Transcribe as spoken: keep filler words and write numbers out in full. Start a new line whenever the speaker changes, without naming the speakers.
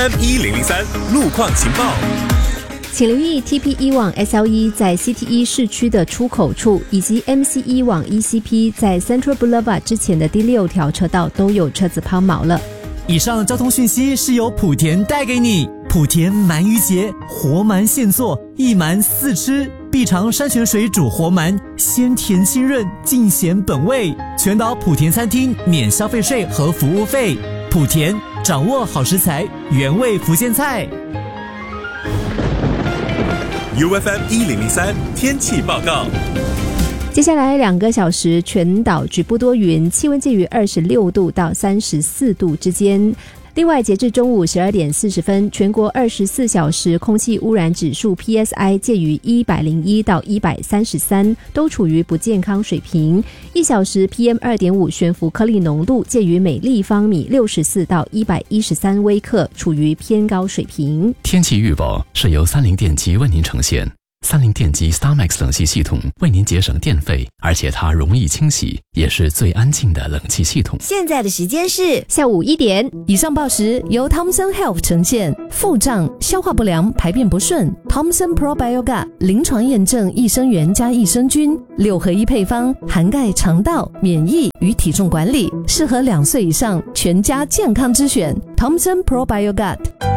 M 一零零三路况情报。
请留意 T P 一 往 S L 一 在 C T 一 市区的出口处，以及 M C 一 往 E C P 在 Central Boulevard 之前的第六条车道都有车子抛锚了。
以上交通讯息是由莆田带给你。莆田鳗鱼节，活鳗现做，一鳗四吃，必尝山泉水煮活鳗，鲜甜清润，尽显本味。全岛莆田餐厅免消费税和服务费。莆田掌握好食材，原味福建菜。
U F M 一零零三天气报告。
接下来两个小时，全岛局部多云，气温介于二十六度到三十四度之间。另外，截至中午十二点四十分，全国二十四小时空气污染指数 P S I 介于一百零一到一百三十三，都处于不健康水平。一小时 P M 二点五 悬浮颗粒浓度介于每立方米六十四到一百一十三微克，处于偏高水平。
天气预报是由三菱电机为您呈现。三菱电机 StarMax 冷气系统为您节省电费，而且它容易清洗，也是最安静的冷气系统。
现在的时间是
下午一点。
以上报时由 Thomson Health 呈现。腹胀、消化不良、排便不顺 Thomson Probiogat 临床验证益生元加益生菌六合一配方，涵盖肠道、免疫与体重管理，适合两岁以上全家健康之选 Thomson Probiogat。